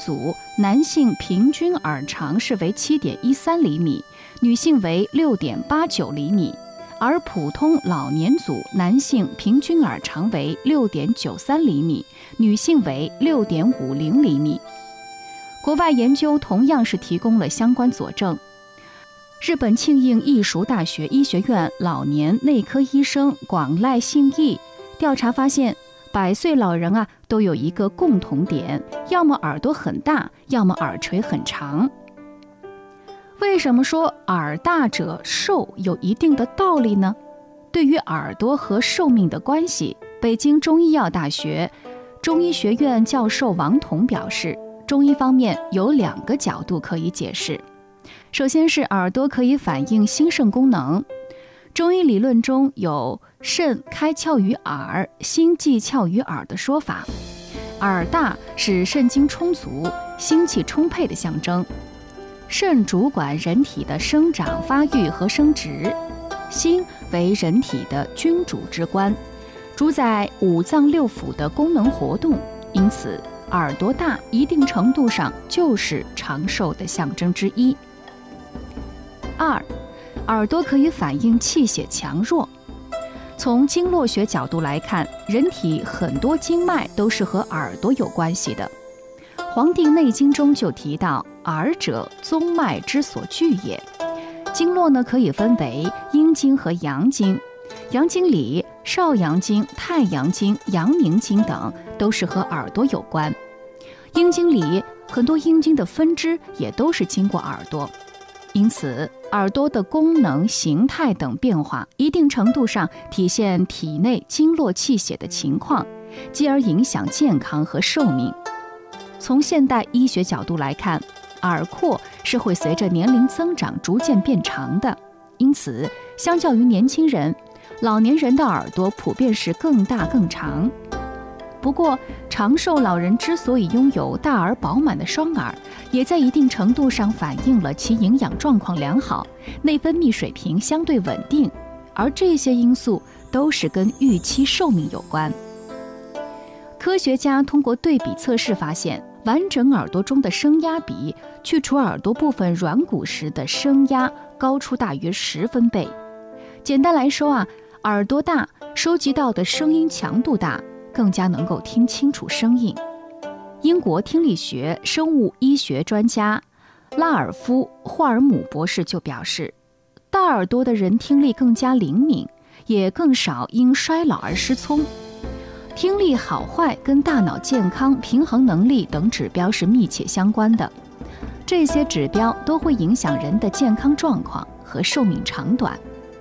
组男性平均耳长是为 7.13 厘米，女性为 6.89 厘米，而普通老年组男性平均耳长为 6.93 厘米，女性为 6.50 厘米。国外研究同样是提供了相关佐证。日本庆应义塾大学医学院老年内科医生广濑信义调查发现，100岁老人都有一个共同点，要么耳朵很大，要么耳垂很长。为什么说耳大者寿有一定的道理呢？对于耳朵和寿命的关系，北京中医药大学中医学院教授王彤表示，中医方面有2个角度可以解释。首先是耳朵可以反映心肾功能，中医理论中有肾开窍于耳，心寄窍于耳的说法。耳大是肾精充足、心气充沛的象征。肾主管人体的生长发育和生殖，心为人体的君主之官，主宰五脏六腑的功能活动，因此耳朵大一定程度上就是长寿的象征之一。2. 耳朵可以反映气血强弱。从经络学角度来看，人体很多经脉都是和耳朵有关系的。《黄帝内经》中就提到，耳者宗脉之所聚也。经络呢可以分为阴经和阳经，阳经里少阳经、太阳经、阳明经等都是和耳朵有关。阴经里很多阴经的分支也都是经过耳朵，因此耳朵的功能、形态等变化，一定程度上体现体内经络气血的情况，继而影响健康和寿命。从现代医学角度来看，耳廓是会随着年龄增长逐渐变长的，因此相较于年轻人，老年人的耳朵普遍是更大更长。不过长寿老人之所以拥有大而饱满的双耳，也在一定程度上反映了其营养状况良好，内分泌水平相对稳定，而这些因素都是跟预期寿命有关。科学家通过对比测试发现，完整耳朵中的声压比去除耳朵部分软骨时的声压高出大约10分贝。简单来说耳朵大，收集到的声音强度大，更加能够听清楚声音。英国听力学生物医学专家拉尔夫·霍尔姆博士就表示，大耳朵的人听力更加灵敏，也更少因衰老而失聪。听力好坏跟大脑健康、平衡能力等指标是密切相关的，这些指标都会影响人的健康状况和寿命长短。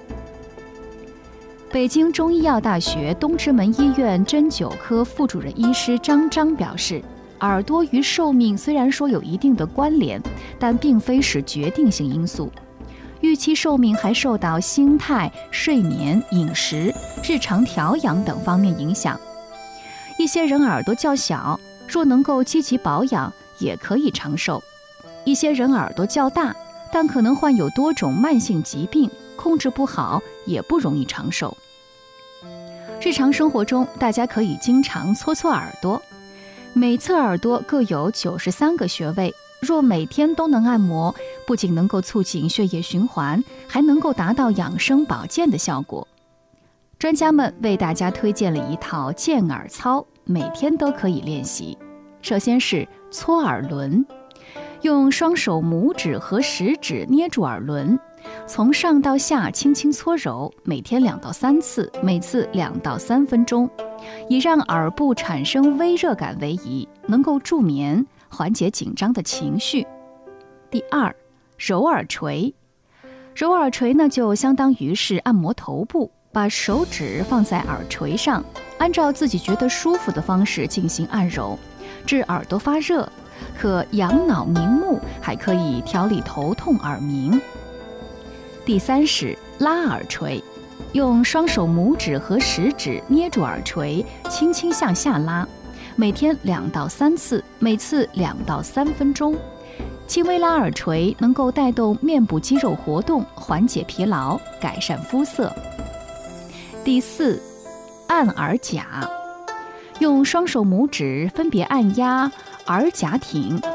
北京中医药大学东直门医院针灸科副主任医师张章表示，耳朵与寿命虽然说有一定的关联，但并非是决定性因素。预期寿命还受到心态、睡眠、饮食、日常调养等方面影响。一些人耳朵较小，若能够积极保养，也可以长寿。一些人耳朵较大，但可能患有多种慢性疾病，控制不好，也不容易长寿。日常生活中，大家可以经常搓搓耳朵，每侧耳朵各有93个穴位，若每天都能按摩，不仅能够促进血液循环，还能够达到养生保健的效果。专家们为大家推荐了一套健耳操，每天都可以练习。首先是搓耳轮，用双手拇指和食指捏住耳轮，从上到下轻轻搓揉，每天2到3次，每次2到3分钟，以让耳部产生微热感为宜，能够助眠，缓解紧张的情绪。第2，揉耳垂。揉耳垂呢，就相当于是按摩头部，把手指放在耳垂上，按照自己觉得舒服的方式进行按揉，治耳朵发热，可养脑明目，还可以调理头痛耳鸣。第3是拉耳垂，用双手拇指和食指捏住耳垂，轻轻向下拉，每天2到3次，每次2到3分钟。轻微拉耳垂能够带动面部肌肉活动，缓解疲劳，改善肤色。第4，按耳甲，用双手拇指分别按压耳甲挺、